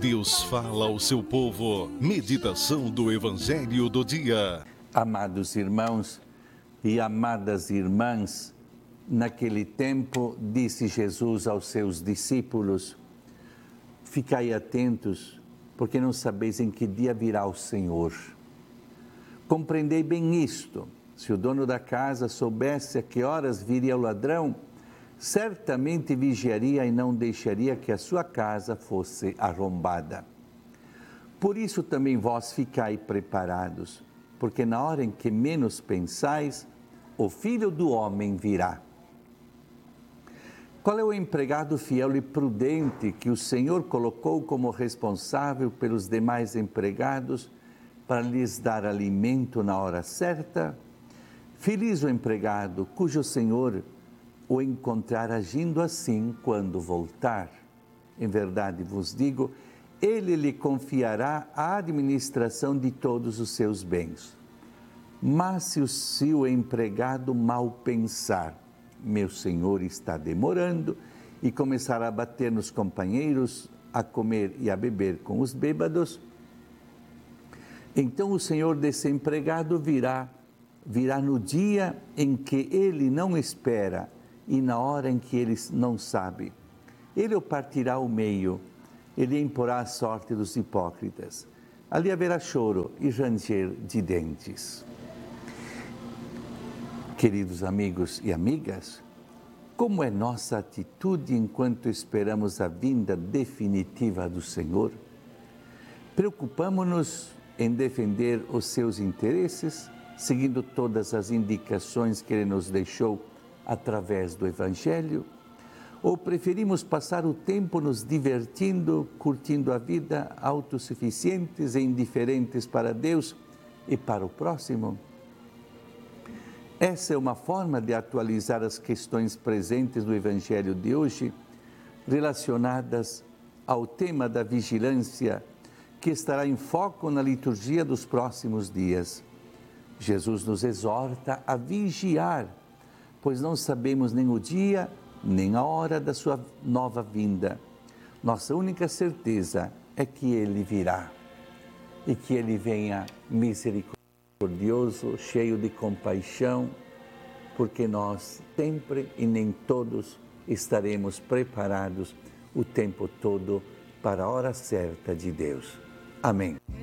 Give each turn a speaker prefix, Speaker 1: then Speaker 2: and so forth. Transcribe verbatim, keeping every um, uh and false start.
Speaker 1: Deus fala ao seu povo. Meditação do Evangelho do dia.
Speaker 2: Amados irmãos e amadas irmãs, naquele tempo disse Jesus aos seus discípulos: ficai atentos, porque não sabeis em que dia virá o Senhor. Compreendei bem isto: se o dono da casa soubesse a que horas viria o ladrão, certamente vigiaria e não deixaria que a sua casa fosse arrombada. Por isso também vós ficai preparados, porque na hora em que menos pensais, o Filho do Homem virá. Qual é o empregado fiel e prudente que o Senhor colocou como responsável pelos demais empregados para lhes dar alimento na hora certa? Feliz o empregado cujo Senhor o encontrar agindo assim quando voltar. Em verdade vos digo, ele lhe confiará a administração de todos os seus bens. Mas se o, se o empregado mal pensar, meu senhor está demorando, e começar a bater nos companheiros, a comer e a beber com os bêbados, então o senhor desse empregado virá, virá no dia em que ele não espera e na hora em que ele não sabe. Ele o partirá ao meio, ele imporá a sorte dos hipócritas. Ali haverá choro e ranger de dentes. Queridos amigos e amigas, como é nossa atitude enquanto esperamos a vinda definitiva do Senhor? Preocupamo-nos em defender os seus interesses, seguindo todas as indicações que Ele nos deixou através do Evangelho? Ou preferimos passar o tempo nos divertindo, curtindo a vida, autossuficientes e indiferentes para Deus e para o próximo? Essa é uma forma de atualizar as questões presentes no Evangelho de hoje, relacionadas ao tema da vigilância, que estará em foco na liturgia dos próximos dias. Jesus nos exorta a vigiar, pois não sabemos nem o dia, nem a hora da sua nova vinda. Nossa única certeza é que Ele virá e que Ele venha misericordioso, cheio de compaixão, porque nós sempre e nem todos estaremos preparados o tempo todo para a hora certa de Deus. Amém.